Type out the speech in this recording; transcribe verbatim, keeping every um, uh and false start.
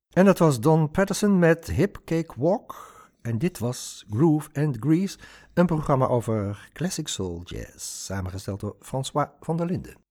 En dat was Don Patterson met Hip Cake Walk. En dit was Groove and Grease, een programma over classic soul jazz, samengesteld door François van der Linden.